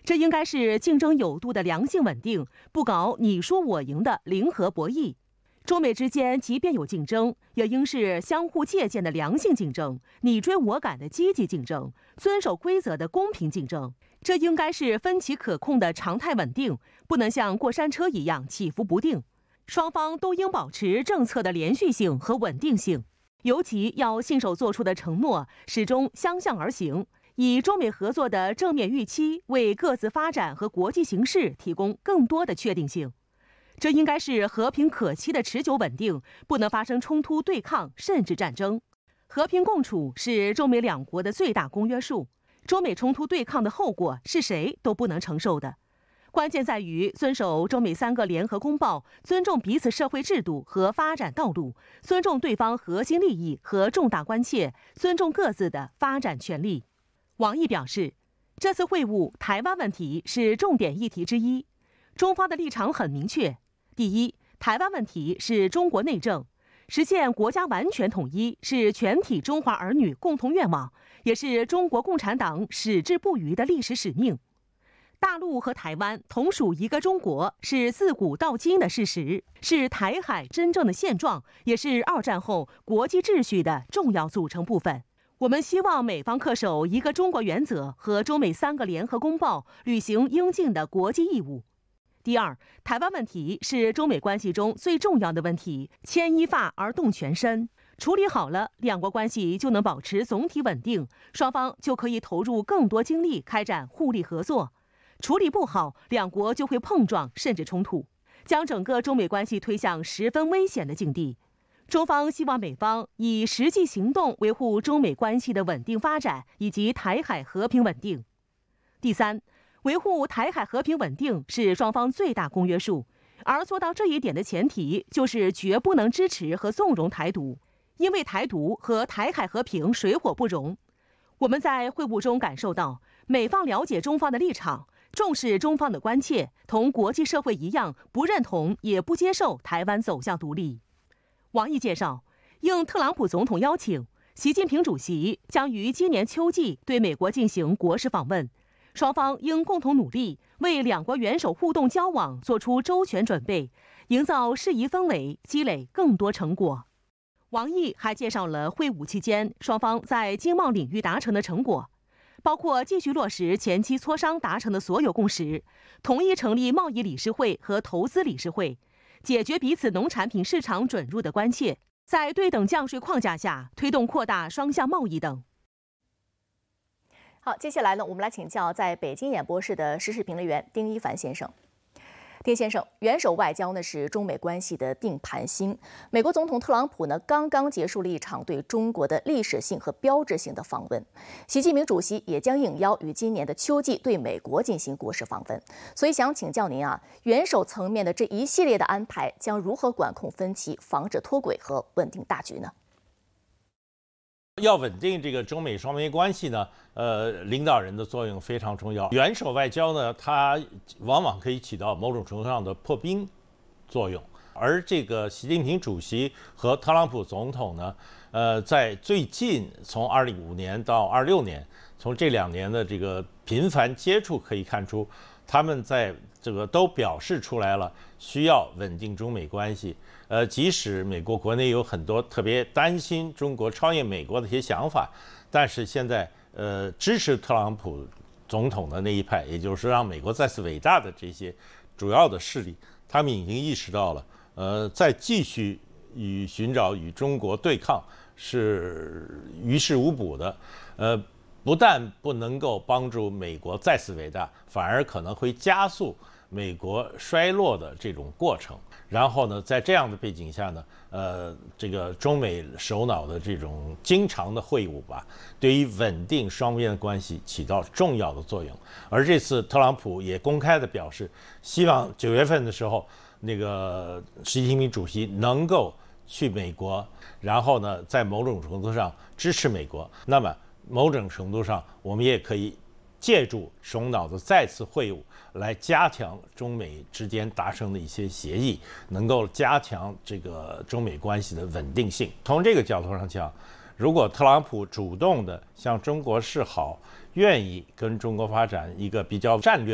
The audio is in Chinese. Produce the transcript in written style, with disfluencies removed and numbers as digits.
这应该是竞争有度的良性稳定，不搞你输我赢的零和博弈。中美之间即便有竞争，也应是相互借鉴的良性竞争，你追我赶的积极竞争，遵守规则的公平竞争。这应该是分歧可控的常态稳定，不能像过山车一样起伏不定。双方都应保持政策的连续性和稳定性，尤其要信守做出的承诺，始终相向而行，以中美合作的正面预期为各自发展和国际形势提供更多的确定性。这应该是和平可期的持久稳定，不能发生冲突对抗甚至战争。和平共处是中美两国的最大公约数，中美冲突对抗的后果是谁都不能承受的。关键在于遵守中美3个联合公报，尊重彼此社会制度和发展道路，尊重对方核心利益和重大关切，尊重各自的发展权利。王毅表示，这次会晤台湾问题是重点议题之一，中方的立场很明确。第一，台湾问题是中国内政，实现国家完全统一是全体中华儿女共同愿望，也是中国共产党矢志不渝的历史使命。大陆和台湾同属一个中国，是自古到今的事实，是台海真正的现状，也是二战后国际秩序的重要组成部分。我们希望美方恪守一个中国原则和中美3个联合公报，履行应尽的国际义务。第二，台湾问题是中美关系中最重要的问题，牵一发而动全身。处理好了，两国关系就能保持总体稳定，双方就可以投入更多精力开展互利合作。处理不好，两国就会碰撞甚至冲突，将整个中美关系推向十分危险的境地。中方希望美方以实际行动维护中美关系的稳定发展以及台海和平稳定。第三，维护台海和平稳定是双方最大公约数，而做到这一点的前提就是绝不能支持和纵容台独，因为台独和台海和平水火不容。我们在会晤中感受到，美方了解中方的立场，重视中方的关切，同国际社会一样，不认同也不接受台湾走向独立。王毅介绍，应特朗普总统邀请，习近平主席将于今年秋季对美国进行国事访问，双方应共同努力，为两国元首互动交往做出周全准备，营造适宜氛围，积累更多成果。王毅还介绍了会晤期间双方在经贸领域达成的成果，包括继续落实前期磋商达成的所有共识，同意成立贸易理事会和投资理事会，解决彼此农产品市场准入的关切，在对等降税框架下推动扩大双向贸易等。 好，接下来呢，我们来请教在北京演播室的时事评论员丁一凡先生。丁先生，元首外交呢是中美关系的定盘星。美国总统特朗普呢刚刚结束了一场对中国的历史性和标志性的访问，习近平主席也将应邀于今年的秋季对美国进行国事访问。所以想请教您啊，元首层面的这一系列的安排将如何管控分歧，防止脱轨和稳定大局呢？ 要稳定这个中美双边关系呢，领导人的作用非常重要。元首外交呢，它往往可以起到某种程度上的破冰作用。而这个习近平主席和特朗普总统呢，在最近从2015年到26年，从这2年的这个频繁接触可以看出，他们在这个都表示出来了需要稳定中美关系。即使美国国内有很多特别担心中国超越美国的一些想法，但是现在支持特朗普总统的那一派，也就是让美国再次伟大的这些主要的势力，他们已经意识到了，再继续寻找与中国对抗是于事无补的，不但不能够帮助美国再次伟大，反而可能会加速美国衰落的这种过程。然后呢，在这样的背景下呢，这个中美首脑的这种经常的会晤吧，对于稳定双边的关系起到重要的作用。而这次特朗普也公开的表示，希望9月份的时候，那个习近平主席能够去美国，然后呢，在某种程度上支持美国。那么某种程度上，我们也可以借助首脑的再次会晤来加强中美之间达成的一些协议，能够加强这个中美关系的稳定性。从这个角度上讲，如果特朗普主动的向中国示好，愿意跟中国发展一个比较战略